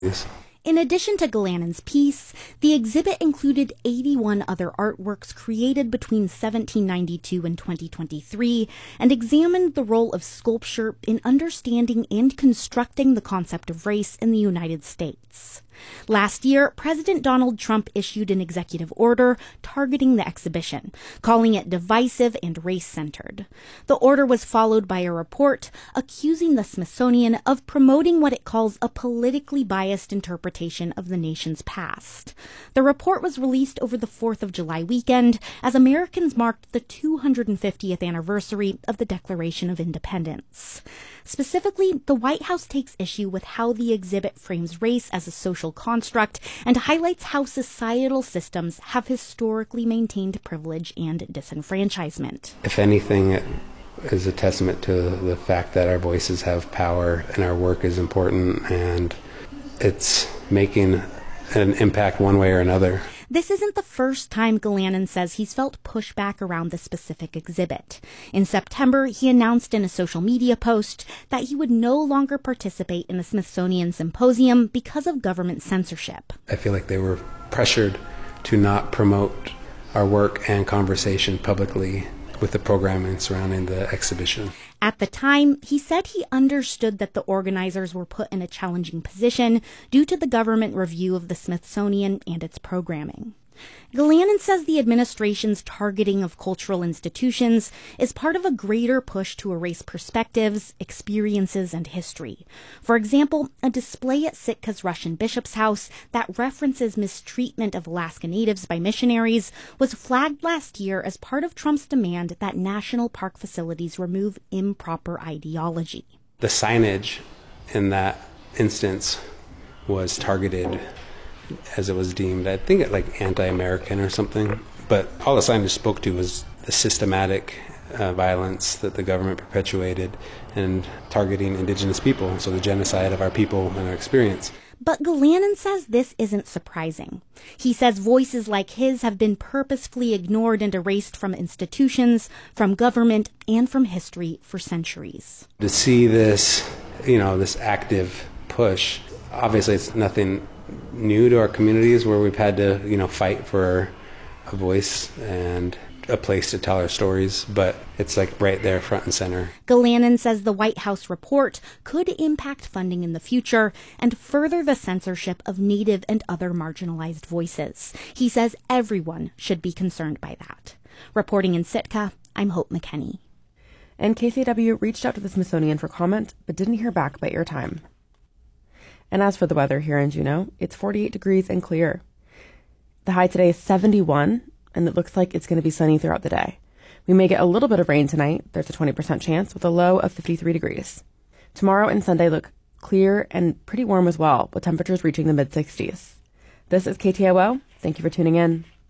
Yes. In addition to Glanon's piece, the exhibit included 81 other artworks created between 1792 and 2023 and examined the role of sculpture in understanding and constructing the concept of race in the United States. Last year, President Donald Trump issued an executive order targeting the exhibition, calling it divisive and race-centered. The order was followed by a report accusing the Smithsonian of promoting what it calls a politically biased interpretation of the nation's past. The report was released over the 4th of July weekend as Americans marked the 250th anniversary of the Declaration of Independence. Specifically, the White House takes issue with how the exhibit frames race as a social construct and highlights how societal systems have historically maintained privilege and disenfranchisement. If anything, it is a testament to the fact that our voices have power and our work is important and it's making an impact one way or another. This isn't the first time Glanon says he's felt pushback around the specific exhibit. In September, he announced in a social media post that he would no longer participate in the Smithsonian Symposium because of government censorship. I feel like they were pressured to not promote our work and conversation publicly with the programming surrounding the exhibition. At the time, he said he understood that the organizers were put in a challenging position due to the government review of the Smithsonian and its programming. Glanon says the administration's targeting of cultural institutions is part of a greater push to erase perspectives, experiences, and history. For example, a display at Sitka's Russian bishop's house that references mistreatment of Alaska Natives by missionaries was flagged last year as part of Trump's demand that national park facilities remove improper ideology. The signage in that instance was targeted as it was deemed, I think, like anti-American or something. But all the signage spoke to was the systematic violence that the government perpetuated and targeting indigenous people, so the genocide of our people and our experience. But Glanon says this isn't surprising. He says voices like his have been purposefully ignored and erased from institutions, from government, and from history for centuries. To see this, this active push, obviously it's nothing new to our communities where we've had to, fight for a voice and a place to tell our stories, but it's like right there front and center. Glanon says the White House report could impact funding in the future and further the censorship of Native and other marginalized voices. He says everyone should be concerned by that. Reporting in Sitka, I'm Hope McKenney. And KCW reached out to the Smithsonian for comment, but didn't hear back by airtime. And as for the weather here in Juneau, it's 48 degrees and clear. The high today is 71, and it looks like it's going to be sunny throughout the day. We may get a little bit of rain tonight. There's a 20% chance with a low of 53 degrees. Tomorrow and Sunday look clear and pretty warm as well, with temperatures reaching the mid-60s. This is KTOO. Thank you for tuning in.